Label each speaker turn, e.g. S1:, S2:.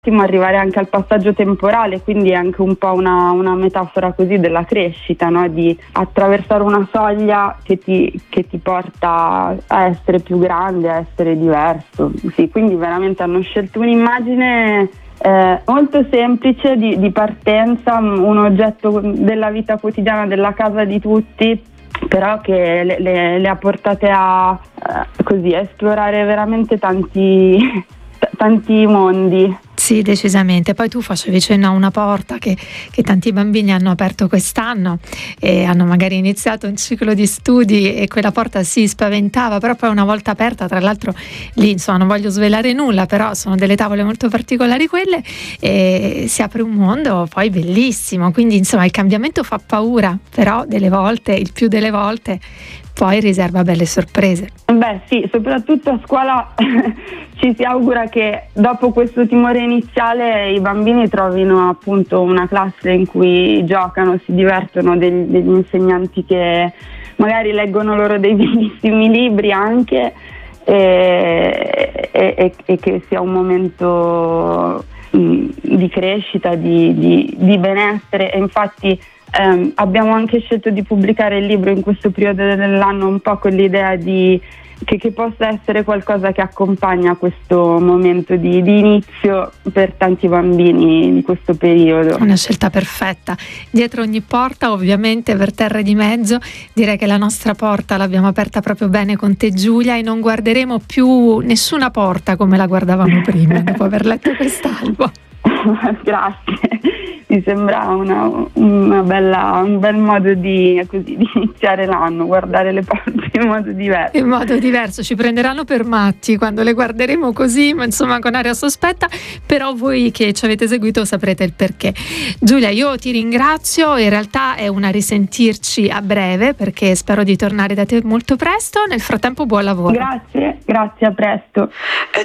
S1: arrivare anche al passaggio temporale, quindi è anche un po' una metafora così della crescita, no? Di attraversare una soglia che ti porta a essere più grande, a essere diverso. Sì, quindi veramente hanno scelto un'immagine molto semplice di partenza, un oggetto della vita quotidiana, della casa di tutti, però che le ha portate a esplorare veramente tanti mondi.
S2: Sì, decisamente. Poi tu facevi cenno a una porta che tanti bambini hanno aperto quest'anno e hanno magari iniziato un ciclo di studi e quella porta si spaventava, però poi una volta aperta, tra l'altro lì insomma non voglio svelare nulla, però sono delle tavole molto particolari quelle, e si apre un mondo poi bellissimo, quindi insomma il cambiamento fa paura, però il più delle volte poi riserva belle sorprese.
S1: Beh sì, soprattutto a scuola ci si augura che dopo questo timore iniziale i bambini trovino appunto una classe in cui giocano, si divertono, degli insegnanti che magari leggono loro dei bellissimi libri anche, e che sia un momento di crescita, di benessere. E infatti abbiamo anche scelto di pubblicare il libro in questo periodo dell'anno un po' con l'idea che possa essere qualcosa che accompagna questo momento di inizio per tanti bambini di questo periodo.
S2: Una scelta perfetta. Dietro ogni porta, ovviamente per terre di mezzo, direi che la nostra porta l'abbiamo aperta proprio bene con te, Giulia, e non guarderemo più nessuna porta come la guardavamo prima dopo aver letto quest'albo.
S1: Grazie, mi sembra un bel modo di iniziare l'anno, guardare le porte in modo diverso.
S2: In modo diverso, ci prenderanno per matti quando le guarderemo così, ma insomma con aria sospetta, però voi che ci avete seguito saprete il perché. Giulia, io ti ringrazio, in realtà è una risentirci a breve perché spero di tornare da te molto presto, nel frattempo buon lavoro.
S1: Grazie, a presto.